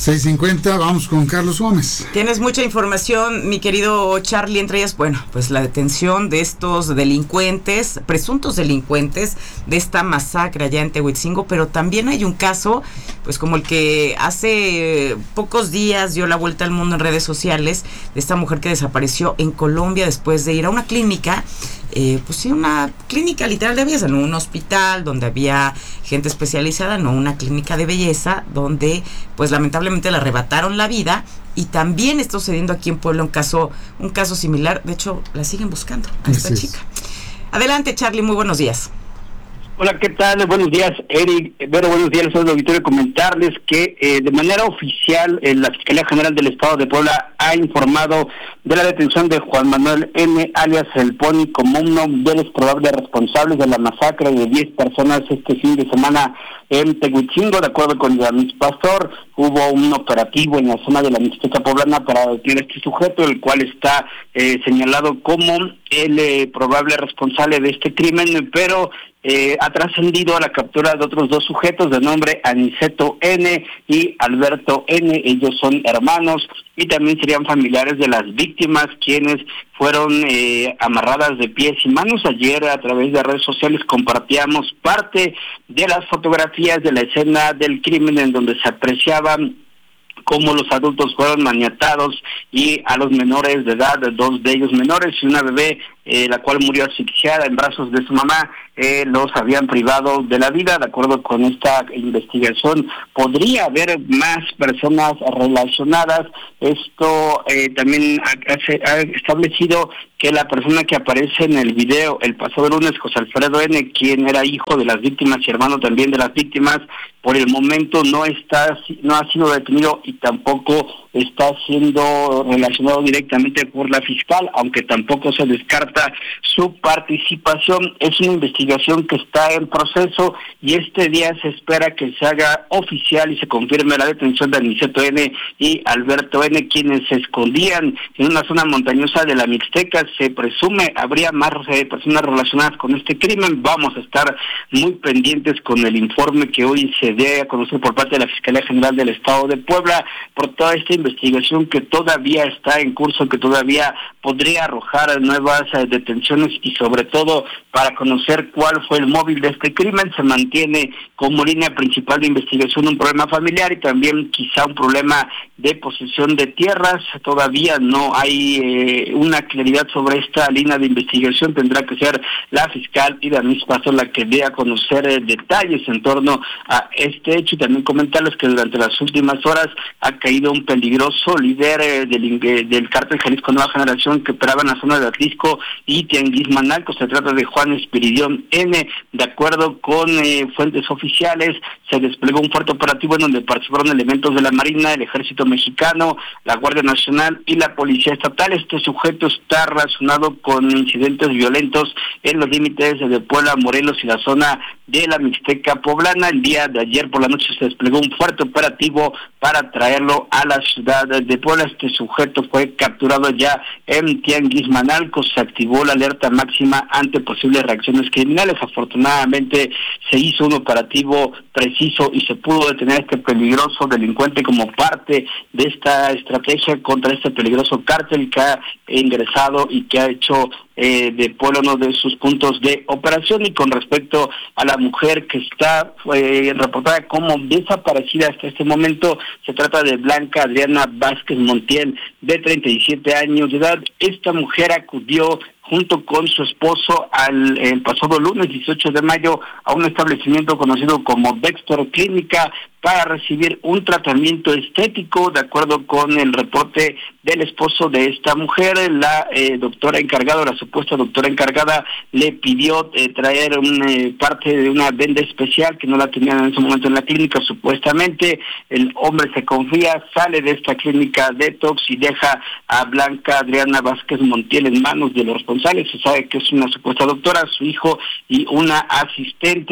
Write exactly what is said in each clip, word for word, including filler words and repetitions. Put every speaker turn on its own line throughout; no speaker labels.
seis cincuenta, vamos con Carlos Gómez.
Tienes mucha información, mi querido Charlie, entre ellas, bueno, pues la detención de estos delincuentes, presuntos delincuentes de esta masacre allá en Tehuitzingo, pero también hay un caso, pues como el que hace pocos días dio la vuelta al mundo en redes sociales, de esta mujer que desapareció en Colombia después de ir a una clínica, eh, pues sí, una clínica literal de belleza, no un hospital donde había gente especializada, no una clínica de belleza, donde pues lamentablemente le arrebataron la vida. Y también está sucediendo aquí en Puebla un caso, un caso similar. De hecho, la siguen buscando a esta
Así
chica. Adelante, Charlie, muy buenos días.
Hola, ¿qué tal? Buenos días, Eric. Bueno, buenos días, soy el auditorio. Comentarles que eh, de manera oficial eh, la Fiscalía General del Estado de Puebla ha informado de la detención de Juan Manuel N., alias El Pony, como uno de los probables responsables de la masacre de diez personas este fin de semana en Tehuitzingo. De acuerdo con Yamis Pastor, hubo un operativo en la zona de la Mixteca Poblana para detener a este sujeto, el cual está eh, señalado como el eh, probable responsable de este crimen, pero Eh, ha trascendido a la captura de otros dos sujetos de nombre Aniceto N. y Alberto N. Ellos son hermanos y también serían familiares de las víctimas, quienes fueron eh, amarradas de pies y manos. Ayer a través de redes sociales compartíamos parte de las fotografías de la escena del crimen, en donde se apreciaban cómo los adultos fueron maniatados y a los menores de edad, dos de ellos menores y una bebé, eh, la cual murió asfixiada en brazos de su mamá, eh, los habían privado de la vida. De acuerdo con esta investigación, podría haber más personas relacionadas. Esto eh, también ha, ha establecido que la persona que aparece en el video el pasado lunes, José Alfredo N., quien era hijo de las víctimas y hermano también de las víctimas, por el momento no está, no ha sido detenido y tampoco está siendo relacionado directamente por la fiscal, aunque tampoco se descarta su participación. Es una investigación que está en proceso y este día se espera que se haga oficial y se confirme la detención de Aniceto N. y Alberto N., quienes se escondían en una zona montañosa de la Mixteca. Se presume habría más eh, personas relacionadas con este crimen. Vamos a estar muy pendientes con el informe que hoy se dé a conocer por parte de la Fiscalía General del Estado de Puebla por toda esta investigación que todavía está en curso, que todavía podría arrojar nuevas eh, detenciones y sobre todo para conocer cuál fue el móvil de este crimen. Se mantiene como línea principal de investigación un problema familiar y también quizá un problema de posesión de tierras. Todavía no hay eh, una claridad sobre esta línea de investigación. Tendrá que ser la fiscal y Yamis Pastor la que dé a conocer eh, detalles en torno a este hecho. Y también comentarles que durante las últimas horas ha caído un peligroso líder eh, del, eh, del cártel Jalisco Nueva Generación que operaba en la zona de Atlisco y Tianguismanalco. Se trata de Juan Espiridión N. De acuerdo con eh, fuentes oficiales, se desplegó un fuerte operativo en donde participaron elementos de la Marina, el Ejército Mexicano, la Guardia Nacional y la Policía Estatal. Este sujeto está relacionado con incidentes violentos en los límites de Puebla, Morelos y la zona de la Mixteca Poblana. El día de ayer por la noche se desplegó un fuerte operativo para traerlo a la ciudad de Puebla. Este sujeto fue capturado ya en Tianguismanalco. Se activó la alerta máxima ante posibles reacciones criminales. Afortunadamente se hizo un operativo preciso y se pudo detener a este peligroso delincuente como parte de esta estrategia contra este peligroso cártel que ha ingresado y que ha hecho eh, de Puebla uno de sus puntos de operación. Y con respecto a la mujer que está eh, reportada como desaparecida hasta este momento, se trata de Blanca Adriana Vázquez Montiel, de treinta y siete años de edad. Esta mujer acudió junto con su esposo al el pasado lunes dieciocho de mayo a un establecimiento conocido como Dexter Clínica para recibir un tratamiento estético. De acuerdo con el reporte del esposo de esta mujer, la eh, doctora encargada, la supuesta doctora encargada, le pidió eh, traer una eh, parte de una venda especial que no la tenían en ese momento en la clínica, supuestamente. El hombre se confía, sale de esta clínica detox y deja a Blanca Adriana Vázquez Montiel en manos de los responsables. Se sabe que es una supuesta doctora, su hijo y una asistente.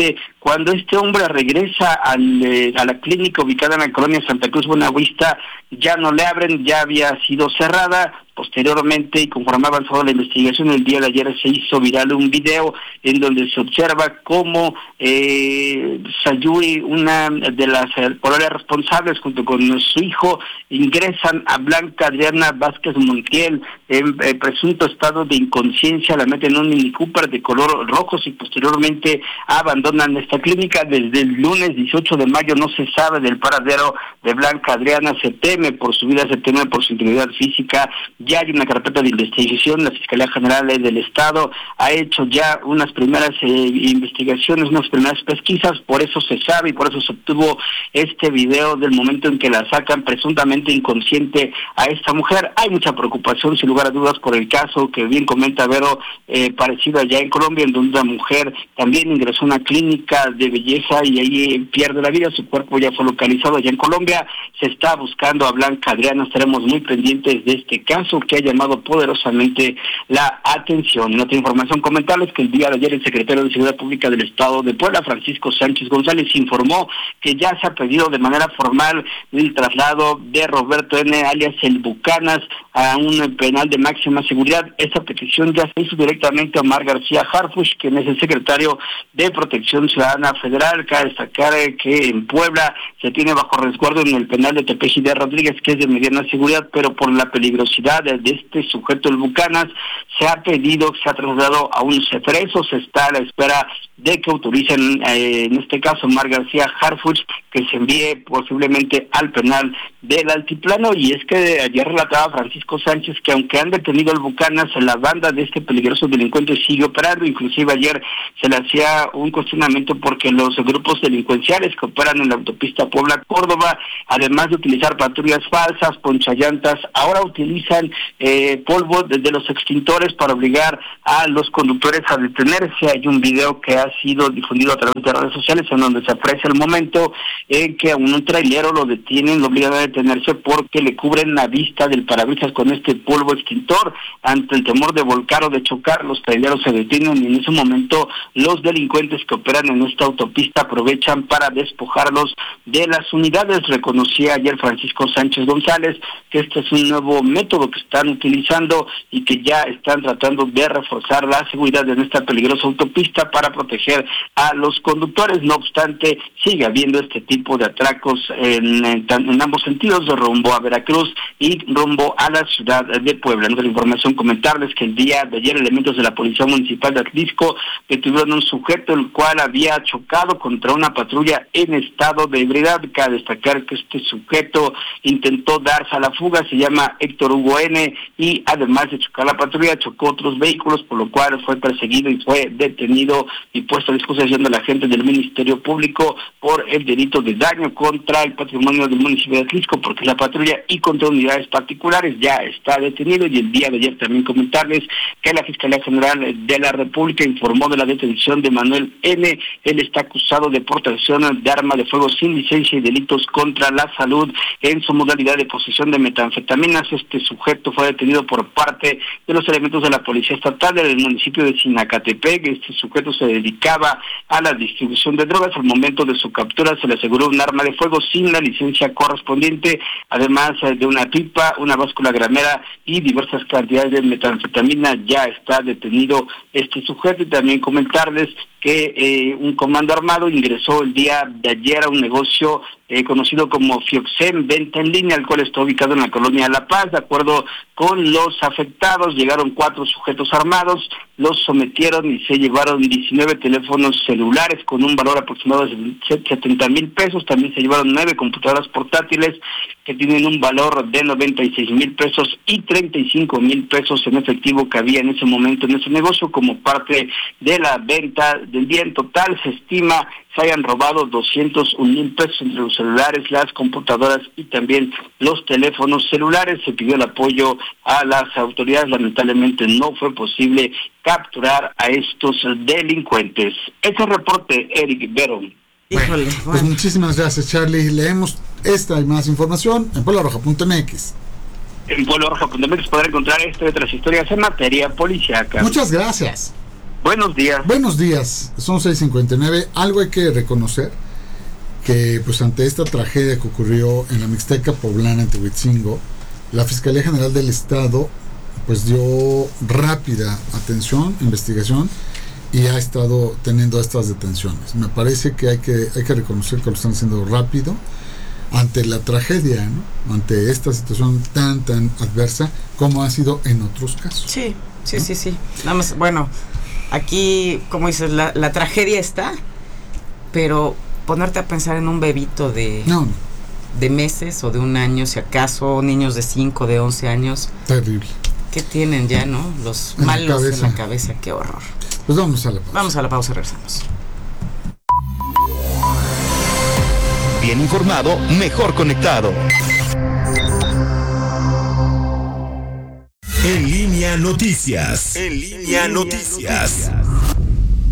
Cuando este hombre regresa al, eh, a la clínica ubicada en la colonia Santa Cruz Buenavista, ya no le abren, ya había sido cerrada. Posteriormente, y conforme ha avanzado la investigación, el día de ayer se hizo viral un video en donde se observa cómo eh, Sayuri, una de las polarias responsables, junto con su hijo, ingresan a Blanca Adriana Vázquez Montiel en eh, presunto estado de inconsciencia, la meten en un Mini Cooper de color rojo y posteriormente abandonan esta clínica. Desde el lunes dieciocho de mayo no se sabe del paradero de Blanca Adriana, se teme por su vida, se teme por su integridad física. Ya hay una carpeta de investigación, la Fiscalía General del Estado ha hecho ya unas primeras eh, investigaciones, unas primeras pesquisas, por eso se sabe y por eso se obtuvo este video del momento en que la sacan presuntamente inconsciente a esta mujer. Hay mucha preocupación, sin lugar a dudas, por el caso que bien comenta Vero, eh, parecido allá en Colombia, en donde una mujer también ingresó a una clínica de belleza y ahí pierde la vida, su cuerpo ya fue localizado allá en Colombia. Se está buscando a Blanca Adriana, estaremos muy pendientes de este caso que ha llamado poderosamente la atención. En otra información, comentarles que el día de ayer el secretario de Seguridad Pública del Estado de Puebla, Francisco Sánchez González, informó que ya se ha pedido de manera formal el traslado de Roberto N., alias el Bucanas, a un penal de máxima seguridad. Esta petición ya se hizo directamente a Omar García Harfuch, quien es el secretario de Protección Ciudadana Federal. Cabe destacar que en Puebla se tiene bajo resguardo en el penal de Tepeji de Rodríguez, que es de mediana seguridad, pero por la peligrosidad de este sujeto, el Bucanas, se ha pedido, se ha trasladado a un cepreso. Se está a la espera de que autoricen, eh, en este caso, Omar García Harfuch, que se envíe posiblemente al penal del Altiplano. Y es que ayer relataba Francisco Sánchez que aunque han detenido al Bucanas, la banda de este peligroso delincuente sigue operando. Inclusive ayer se le hacía un cuestionamiento porque los grupos delincuenciales que operan en la autopista Puebla-Córdoba, además de utilizar patrullas falsas, ponchallantas, ahora utilizan eh, polvo desde los extintores para obligar a los conductores a detenerse. Hay un video que ha sido difundido a través de redes sociales en donde se aprecia el momento en que a un trailero lo detienen, lo obligan a detenerse porque le cubren la vista del parabrisas con este polvo extintor. Ante el temor de volcar o de chocar, los traileros se detienen y en ese momento los delincuentes que operan en esta autopista aprovechan para despojarlos de las unidades. Reconocía ayer Francisco Sánchez González que este es un nuevo método que están utilizando y que ya están tratando de reforzar la seguridad en esta peligrosa autopista para proteger a los conductores. No obstante, sigue habiendo este tipo de atracos en, en, en ambos sentidos, de rumbo a Veracruz y rumbo a la ciudad de Puebla. En otra información, comentarles que el día de ayer elementos de la Policía Municipal de Atlisco detuvieron un sujeto el cual había chocado contra una patrulla en estado de ebriedad. Cabe destacar que este sujeto intentó darse a la fuga, se llama Héctor Hugo N., y además de chocar la patrulla, chocó otros vehículos, por lo cual fue perseguido y fue detenido y puesto a disposición de la gente del Ministerio Público por el delito de daño contra el patrimonio del municipio de Atlisco, porque la patrulla y contra unidades particulares ya está detenido. Y el día de ayer también comentarles que la Fiscalía General de la República informó de la detención de Manuel N. Él está acusado de portación de arma de fuego sin licencia y delitos contra la salud en su modalidad de posesión de metanfetaminas. Este sujeto fue detenido por parte de los elementos de la Policía Estatal del municipio de Sinacatepec. Este sujeto se dedicaba a la distribución de drogas. Al momento de su captura se le aseguró un arma de fuego sin la licencia correspondiente, además de una pipa, una báscula gramera y diversas cantidades de metanfetamina. Ya está detenido este sujeto. Y también comentarles que eh, un comando armado ingresó el día de ayer a un negocio eh, conocido como Fioxen, venta en línea, el cual está ubicado en la colonia La Paz. De acuerdo con los afectados, llegaron cuatro sujetos armados, los sometieron y se llevaron diecinueve teléfonos celulares con un valor aproximado de setenta mil pesos. También se llevaron nueve computadoras portátiles que tienen un valor de noventa y seis mil pesos y treinta y cinco mil pesos en efectivo que había en ese momento en ese negocio como parte de la venta del día. En total se estima se hayan robado doscientos un mil pesos entre los celulares, las computadoras y también los teléfonos celulares. Se pidió el apoyo a las autoridades. Lamentablemente no fue posible capturar a estos delincuentes. Ese reporte, Eric Vero.
Bueno,
Híjole,
pues
bueno.
muchísimas gracias, Charlie. Leemos esta y más información en puebla roja punto m x.
En puebla roja punto m x podrá encontrar esta y otras historias en materia policíaca.
Muchas gracias.
Buenos días.
Buenos días, son seis cincuenta y nueve. Algo hay que reconocer, que pues ante esta tragedia que ocurrió en la Mixteca Poblana en Tehuitzingo, la Fiscalía General del Estado pues dio rápida atención, investigación, y ha estado teniendo estas detenciones. Me parece que hay que, hay que reconocer que lo están haciendo rápido ante la tragedia, ¿no? Ante esta situación tan, tan adversa como ha sido en otros casos.
Sí, sí, ¿no? sí, sí. Nada más, bueno, aquí, como dices, la, la tragedia está, pero ponerte a pensar en un bebito de,
no, no.
de meses o de un año, si acaso, niños de cinco, de once años.
Terrible.
¿Qué tienen ya, no? Los
en
malos
la
en la cabeza, qué horror.
Pues vamos a la pausa.
Vamos a la pausa y regresamos.
Bien informado, mejor conectado. En línea noticias. En línea noticias.